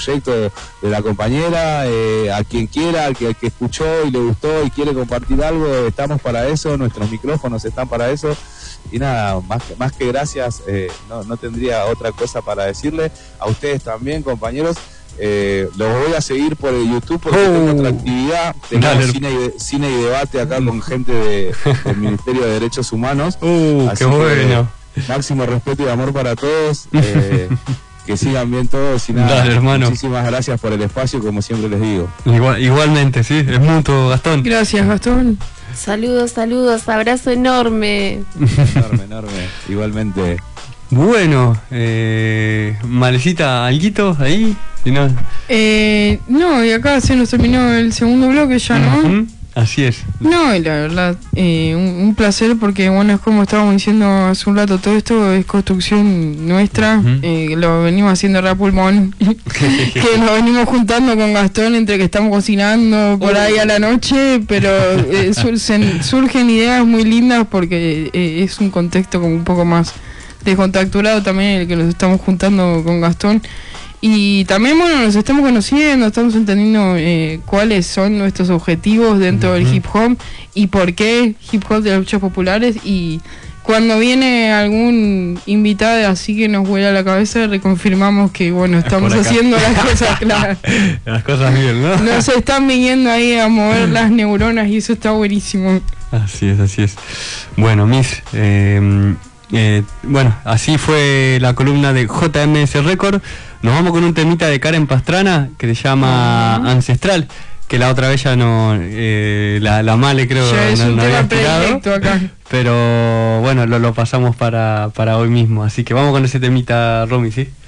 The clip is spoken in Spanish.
proyecto de la compañera, a quien quiera, al que escuchó y le gustó y quiere compartir algo, estamos para eso, nuestros micrófonos están para eso. Y nada, más que gracias, no tendría otra cosa para decirle. A ustedes también, compañeros. Los voy a seguir por el YouTube porque tengo otra actividad. Tenemos cine y debate acá con gente del Ministerio de Derechos Humanos. Así qué bueno. Máximo respeto y amor para todos. Que sigan bien todos y nada. Dale, hermano. Muchísimas gracias por el espacio, como siempre les digo. Igualmente, sí, es mutuo, Gastón. Gracias, Gastón. Saludos, abrazo enorme. Enorme, igualmente. Bueno, Malecita, ¿alguito ahí? Si no... no, y acá se nos terminó el segundo bloque ya, ¿no? Así es. No, y la verdad, un placer porque, bueno, es como estábamos diciendo hace un rato, todo esto es construcción nuestra, lo venimos haciendo a pulmón, que nos venimos juntando con Gastón entre que estamos cocinando por ahí a la noche, pero surgen ideas muy lindas porque es un contexto como un poco más descontracturado también el que nos estamos juntando con Gastón. Y también, bueno, nos estamos conociendo, estamos entendiendo cuáles son nuestros objetivos dentro del hip hop y por qué hip hop de las luchas populares. Y cuando viene algún invitado así que nos vuela la cabeza, reconfirmamos que, bueno, estamos haciendo las cosas claras. Las cosas bien, ¿no? Nos están viniendo ahí a mover las neuronas y eso está buenísimo. Así es. Bueno, Miss... bueno, así fue la columna de JMS Record. Nos vamos con un temita de Karen Pastrana que se llama Ancestral, que la otra vez ya no, la Male creo ya es un había tema tirado, acá. pero bueno, lo pasamos para hoy mismo, así que vamos con ese temita, Romy, ¿sí?